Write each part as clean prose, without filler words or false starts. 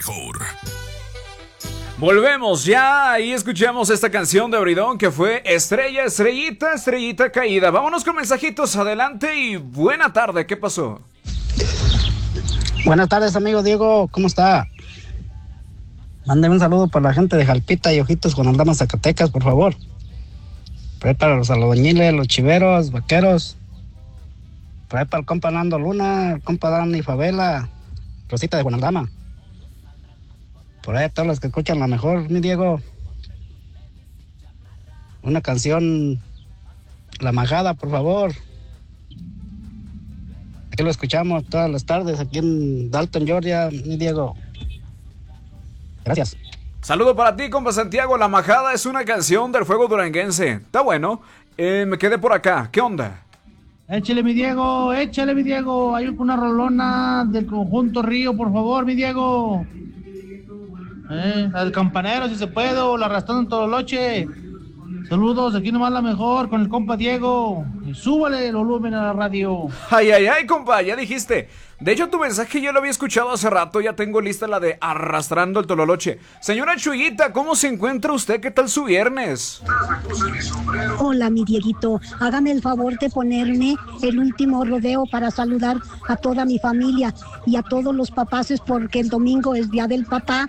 mejor. Volvemos ya y escuchamos esta canción de Bridón que fue Estrella, Estrellita, Estrellita Caída. Vámonos con mensajitos, adelante y buena tarde, ¿qué pasó? Buenas tardes, amigo Diego, ¿cómo está? Mándeme un saludo para la gente de Jalpita y Ojitos con Aldama, Zacatecas, por favor. Por ahí para los albañiles, los chiveros, vaqueros. Por ahí para el compa Nando Luna, el compa Dani Favela, Rosita de Guanaldama. Por ahí a todos los que escuchan la mejor, mi Diego. Una canción, La Majada, por favor. Aquí lo escuchamos todas las tardes, aquí en Dalton, Georgia, mi Diego. Gracias. Saludo para ti, compa Santiago. La Majada es una canción del fuego duranguense. Está bueno. Me quedé por acá. ¿Qué onda? Échale, mi Diego, échale, mi Diego. Hay una rolona del conjunto Río, por favor, mi Diego. La del campanero, si se puede, o la arrastrando en Tololoche. Saludos, aquí nomás la mejor con el compa Diego. Y súbale el volumen a la radio. Ay, ay, ay, compa, ya dijiste. De hecho, tu mensaje yo lo había escuchado hace rato. Ya tengo lista la de Arrastrando el Tololoche. Señora Chuyita, ¿cómo se encuentra usted? ¿Qué tal su viernes? Hola, mi Dieguito. Hágame el favor de ponerme el último rodeo para saludar a toda mi familia y a todos los papaces porque el domingo es Día del Papá.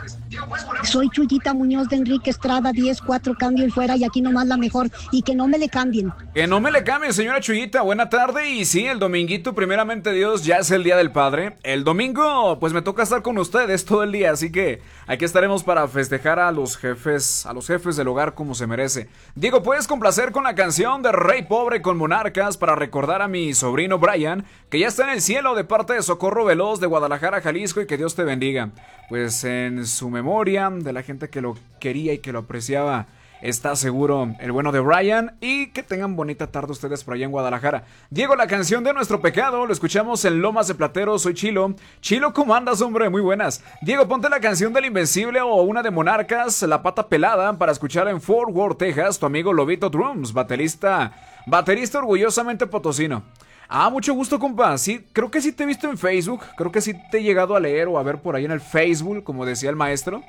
Soy Chuyita Muñoz de Enrique Estrada, 10-4, cambio y fuera, y aquí nomás la mejor, y que no me le cambien. Que no me le cambien, señora Chuyita, buena tarde. Y sí, el dominguito, primeramente Dios, ya es el Día del Padre. El domingo, pues me toca estar con ustedes todo el día, así que aquí estaremos para festejar a los jefes del hogar como se merece. Diego, ¿puedes complacer con la canción de Rey Pobre con Monarcas para recordar a mi sobrino Brian, que ya está en el cielo, de parte de Socorro Veloz de Guadalajara, Jalisco, y que Dios te bendiga? Pues en su memoria, de la gente que lo quería y que lo apreciaba, está seguro el bueno de Brian, y que tengan bonita tarde ustedes por allá en Guadalajara. Diego, la canción de Nuestro Pecado, lo escuchamos en Lomas de Platero, soy Chilo. Chilo, ¿cómo andas, hombre? Muy buenas. Diego, ponte la canción del Invencible o una de Monarcas, La Pata Pelada, para escuchar en Fort Worth, Texas, tu amigo Lobito Drums, baterista orgullosamente potosino. Ah, mucho gusto, compa. Sí, creo que sí te he visto en Facebook. Creo que sí te he llegado a leer o a ver por ahí en el Facebook, como decía el maestro.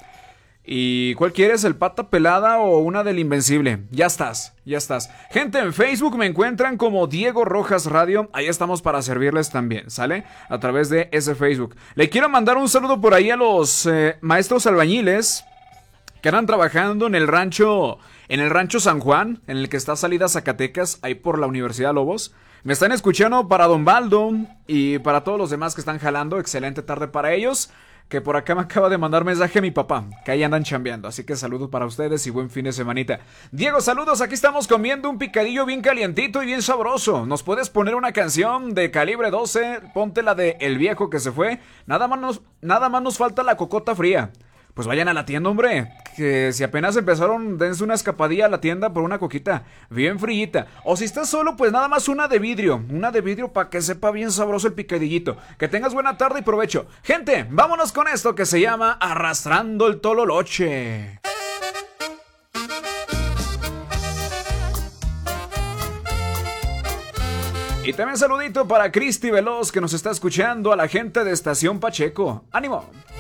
¿Y cuál quieres? ¿El Pata Pelada o una del Invencible? Ya estás. Gente, en Facebook me encuentran como Diego Rojas Radio. Ahí estamos para servirles también, ¿sale? A través de ese Facebook. Le quiero mandar un saludo por ahí a los maestros albañiles que andan trabajando en el rancho San Juan, en el que está salida Zacatecas, ahí por la Universidad Lobos. Me están escuchando para Don Baldo y para todos los demás que están jalando. Excelente tarde para ellos. Que por acá me acaba de mandar mensaje mi papá, que ahí andan chambeando. Así que saludos para ustedes y buen fin de semanita. Diego, saludos, aquí estamos comiendo un picadillo bien calientito y bien sabroso. ¿Nos puedes poner una canción de calibre 12? Ponte la de El Viejo que se fue. Nada más nos falta la cocota fría. Pues vayan a la tienda, hombre. Que si apenas empezaron, dense una escapadilla a la tienda por una coquita bien frillita. O si estás solo, pues nada más una de vidrio para que sepa bien sabroso el picadillito. Que tengas buena tarde y provecho. Gente, vámonos con esto que se llama Arrastrando el Tololoche. Y también saludito para Cristi Veloz, que nos está escuchando, a la gente de Estación Pacheco. ¡Ánimo!